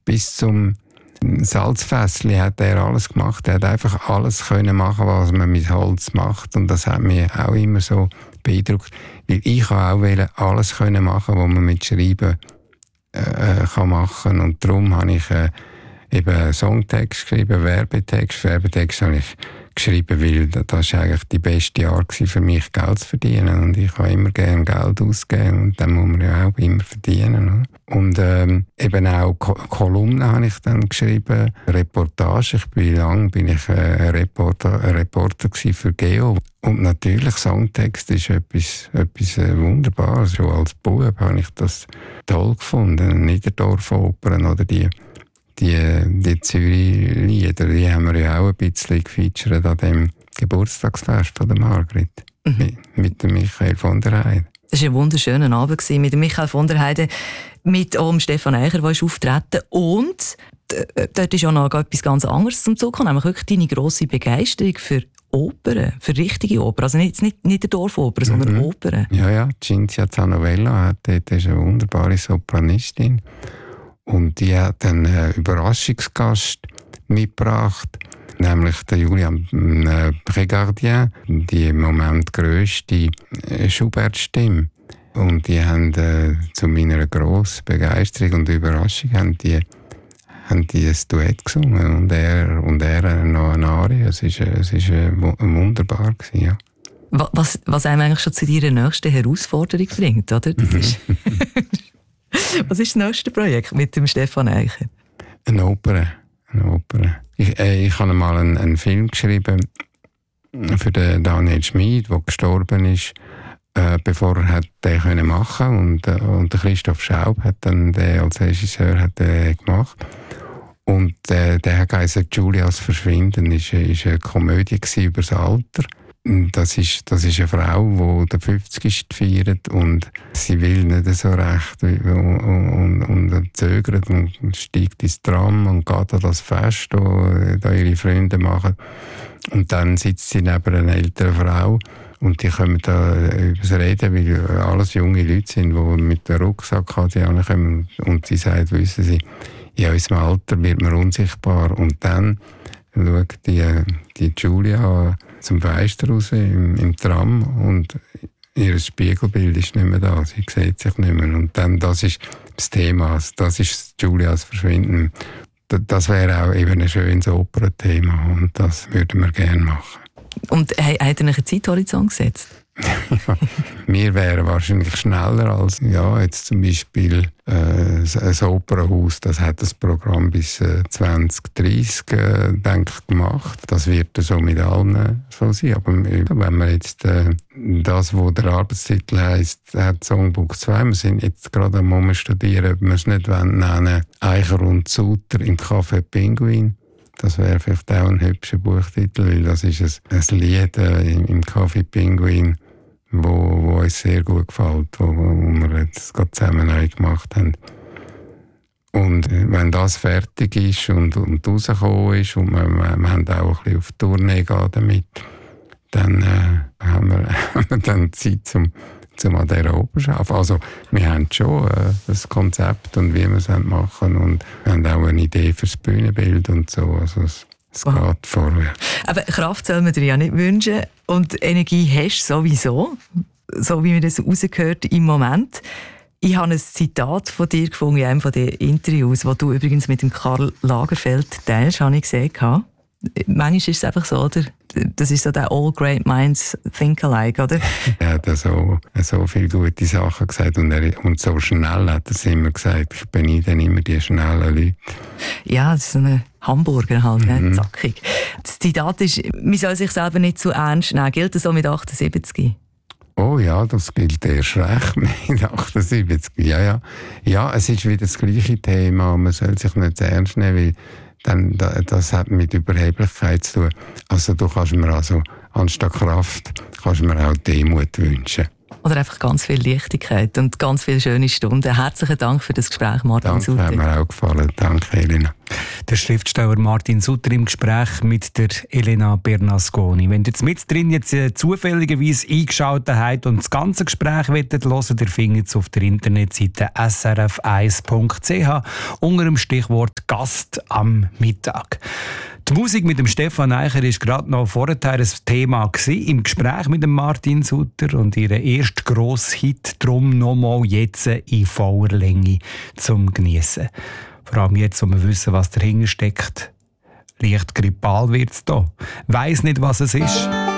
bis zum Salzfässli hat er alles gemacht. Er hat einfach alles können machen, was man mit Holz macht. Und das hat mich auch immer so beeindruckt. Weil ich auch alles können machen, was man mit Schreiben kann machen. Und darum habe ich eben Songtext geschrieben, Werbetext. Werbetext habe ich geschrieben, weil das war eigentlich die beste Art für mich, Geld zu verdienen. Und ich habe immer gerne Geld ausgeben und dann muss man ja auch immer verdienen. Und eben auch Kolumnen habe ich dann geschrieben, Reportage. Lang bin ich ein Reporter für Geo. Und natürlich, Songtext ist etwas Wunderbares. Schon als Bub habe ich das toll gefunden. Niederdorf-Opern oder die Zürich-Lieder, die haben wir ja auch ein bisschen gefeatured an dem Geburtstagsfest von der Margrit. Mit dem Michael von der Heide. Das war ein wunderschöner Abend mit dem Michael von der Heide, mit auch Stefan Eicher, der ist auftreten. Und dort ist auch noch etwas ganz anderes zum Zug gekommen, nämlich wirklich deine grosse Begeisterung für Opern, für richtige Opern. Also nicht der Dorfoper, sondern Opern. Ja, Cinzia Zanovella, dort ist eine wunderbare Sopranistin. Und die hat einen Überraschungsgast mitgebracht, nämlich der Julian Prégardien, die im Moment grösste Schubert-Stimme. Und die haben zu meiner grossen Begeisterung und Überraschung haben die ein Duett gesungen und er noch eine Arie. Es war wunderbar gewesen, ja. Was einem eigentlich schon zu deiner nächsten Herausforderung bringt, oder? Das ist was ist das nächste Projekt mit dem Stefan Eicher? Eine Oper. Ich habe mal einen Film geschrieben für den Daniel Schmid, der gestorben ist, bevor er den machen konnte. Und der Christoph Schaub hat dann den als Regisseur gemacht. Und der heisst Julias Verschwinden. Das war eine Komödie über das Alter. Das ist eine Frau, die den 50. feiert und sie will nicht so recht und zögert und steigt ins Tram und geht an das Fest, das da ihre Freunde machen. Und dann sitzt sie neben einer älteren Frau und die können da über das reden, weil alles junge Leute sind, die mit dem Rucksack ankommen. Und sie sagt, wissen Sie, in unserem Alter wird man unsichtbar. Und dann schaut die Julia zum Fenster raus im Tram und ihr Spiegelbild ist nicht mehr da, sie sieht sich nicht mehr. Und dann, das ist das Thema, das ist Julias Verschwinden. Das wäre auch eben ein schönes Opernthema und das würden wir gerne machen. Und hat er einen Zeithorizont gesetzt? Wir wären wahrscheinlich schneller als jetzt zum Beispiel ein Opernhaus. Das hat das Programm bis 2030 gemacht. Das wird so mit allen so sein. Aber wenn man jetzt das, wo der Arbeitstitel heisst, hat Songbook 2, wir sind jetzt gerade am studieren, ob wir es nicht nennen, Eicher und Suter im Café Pinguin. Das wäre vielleicht auch ein hübscher Buchtitel, weil das ist ein Lied im Café Pinguin, wo uns sehr gut gefällt, wo wir jetzt gerade zusammen neu gemacht haben. Und wenn das fertig ist und rausgekommen ist und wir haben auch ein bisschen auf Tournee gehen damit, dann haben wir dann Zeit zum an dieser Oper zu arbeiten. Also wir haben schon das Konzept und wie wir es machen und wir haben auch eine Idee für das Bühnenbild und so. Also es geht vorwärts. Aber Kraft soll man dir ja nicht wünschen und Energie hast du sowieso, so wie man das rausgehört im Moment. Ich habe ein Zitat von dir gefunden in einem von den Interviews, das du übrigens mit dem Karl Lagerfeld teilst, habe ich gesehen. Manchmal ist es einfach so, oder? Das ist so der All Great Minds Think Alike, oder? Er hat so viele gute Sachen gesagt und so schnell hat er es immer gesagt. Ich beneide immer die schnellen Leute. Ja, das ist ein Hamburger halt, zackig. Das Zitat ist, man soll sich selber nicht zu ernst nehmen. Gilt das so mit 78? Oh ja, das gilt erst recht mit 78. Ja. Ja, es ist wieder das gleiche Thema. Man soll sich nicht zu ernst nehmen, weil das hat mit Überheblichkeit zu tun. Also du kannst mir anstatt Kraft kannst mir auch Demut wünschen. Oder einfach ganz viel Leichtigkeit und ganz viele schöne Stunden. Herzlichen Dank für das Gespräch, Martin Suter. Danke, hat mir auch gefallen. Danke, Elena. Der Schriftsteller Martin Sutter im Gespräch mit der Elena Bernasconi. Wenn ihr jetzt mit drin zufälligerweise eingeschaltet habt und das ganze Gespräch hören wollt, ihr findet es auf der Internetseite srf1.ch unter dem Stichwort Gast am Mittag. Die Musik mit dem Stefan Eicher war gerade noch vorher ein Thema im Gespräch mit dem Martin Sutter und ihr erster grosser Hit «Drum nochmal jetzt» in voller Länge zum Geniessen. Vor allem jetzt, wo wir wissen, was dahinter steckt. Leicht grippal wird es hier. Weiss nicht, was es ist.